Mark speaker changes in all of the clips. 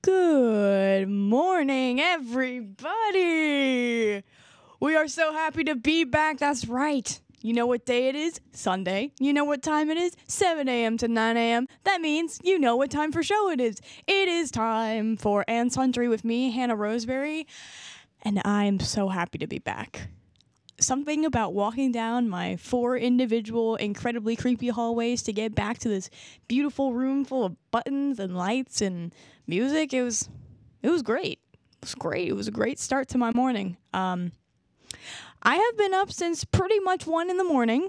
Speaker 1: Good morning, everybody. We are so happy to be back. That's right. You know what day it is? Sunday. You know what time it is? 7 a.m. to 9 a.m. That means you know what time for show it is. It is time for And Sundry with me, Hannah Roseberry, and I'm so happy to be back. Something about walking down my 4 individual, incredibly creepy hallways to get back to this beautiful room full of buttons and lights and music. It was great. It was great. It was a great start to my morning. I have been up since pretty much 1 a.m.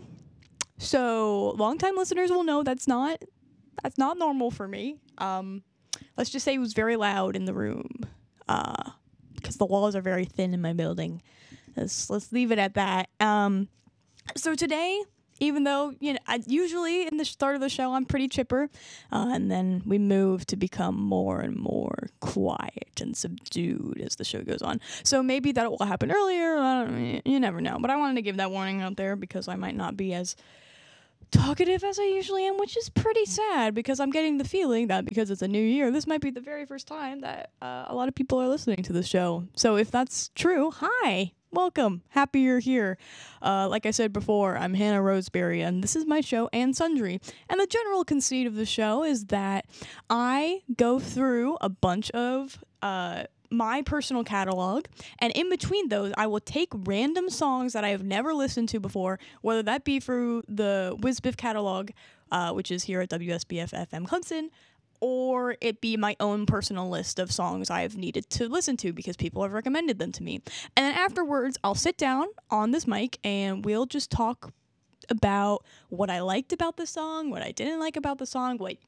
Speaker 1: So longtime listeners will know that's not normal for me. Let's just say it was very loud in the room because the walls are very thin in my building. Let's leave it at that. So today, even though, usually in the start of the show, I'm pretty chipper, and then we move to become more and more quiet and subdued as the show goes on. So maybe that will happen earlier. You never know. But I wanted to give that warning out there because I might not be as talkative as I usually am, which is pretty sad because I'm getting the feeling that because it's a new year, this might be the very first time that a lot of people are listening to the show. So if that's true, hi. Welcome. Happy you're here. Like I said before, I'm Hannah Roseberry, and this is my show, And Sundry. And the general conceit of the show is that I go through a bunch of my personal catalog, and in between those, I will take random songs that I have never listened to before, whether that be through the WizBiff catalog, which is here at WSBF FM Clemson, or it be my own personal list of songs I've needed to listen to because people have recommended them to me. And then afterwards, I'll sit down on this mic and we'll just talk about what I liked about the song, what I didn't like about the song, what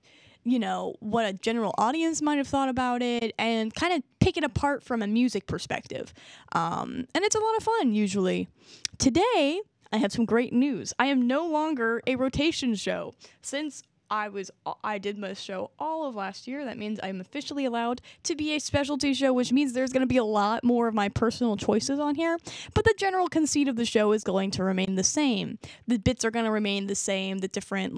Speaker 1: a general audience might have thought about it, and kind of pick it apart from a music perspective. And it's a lot of fun, usually. Today, I have some great news. I am no longer a rotation show. Since I did my show all of last year. That means I'm officially allowed to be a specialty show, which means there's going to be a lot more of my personal choices on here. But the general conceit of the show is going to remain the same. The bits are going to remain the same. The different,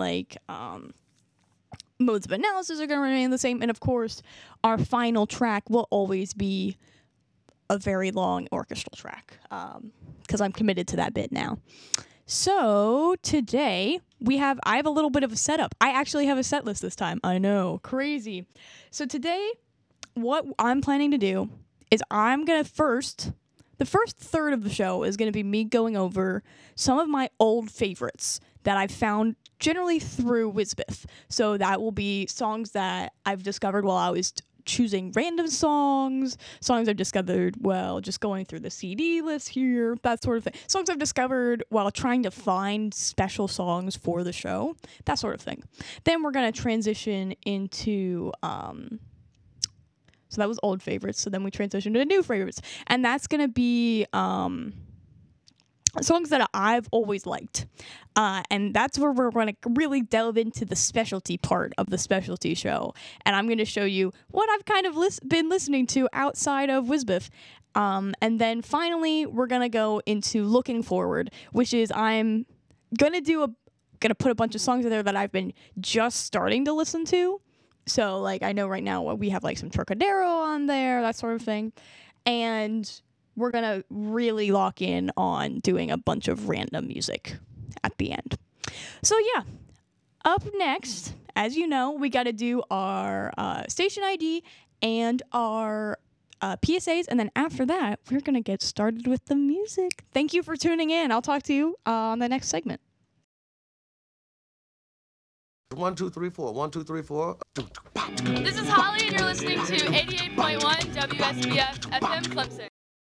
Speaker 1: modes of analysis are going to remain the same. And, of course, our final track will always be a very long orchestral track because I'm committed to that bit now. So today I have a little bit of a setup. I actually have a set list this time. I know, crazy. So today, what I'm planning to do is the first third of the show is going to be me going over some of my old favorites that I've found generally through WizBiff. So that will be songs that I've discovered while I was choosing random songs I've discovered while just going through the CD list here, that sort of thing. Songs I've discovered while trying to find special songs for the show, that sort of thing. Then we're going to transition into, so that was old favorites, so then we transition to new favorites. And that's going to be songs that I've always liked. And that's where we're going to really delve into the specialty part of the specialty show. And I'm going to show you what I've kind of been listening to outside of WizBiff. And then finally, we're going to go into looking forward, which is I'm going to put a bunch of songs in there that I've been just starting to listen to. So, I know right now we have, some Trocadero on there, that sort of thing. And we're going to really lock in on doing a bunch of random music at the end. So, yeah. Up next, as you know, we got to do our station ID and our PSAs. And then after that, we're going to get started with the music. Thank you for tuning in. I'll talk to you on the next segment.
Speaker 2: 1, 2, 3, 4. 1, 2, 3, 4.
Speaker 3: This is Holly, and you're listening to 88.1 WSBF FM Clemson.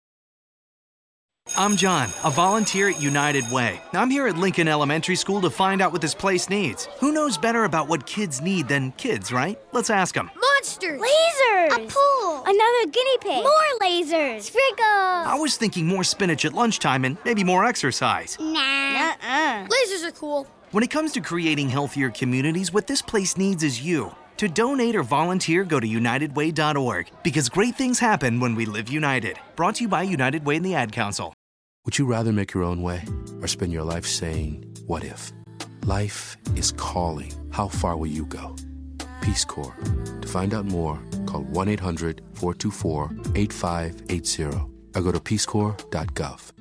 Speaker 4: I'm John, a volunteer at United Way. I'm here at Lincoln Elementary School to find out what this place needs. Who knows better about what kids need than kids, right? Let's ask them.
Speaker 5: Monsters! Lasers! A pool! Another guinea pig! More lasers! Sprinkles!
Speaker 4: I was thinking more spinach at lunchtime and maybe more exercise.
Speaker 5: Nah. Lasers are cool.
Speaker 4: When it comes to creating healthier communities, what this place needs is you. To donate or volunteer, go to UnitedWay.org, because great things happen when we live united. Brought to you by United Way and the Ad Council.
Speaker 6: Would you rather make your own way or spend your life saying, what if? Life is calling. How far will you go? Peace Corps. To find out more, call call 1-800-424-8580 or go to peacecorps.gov.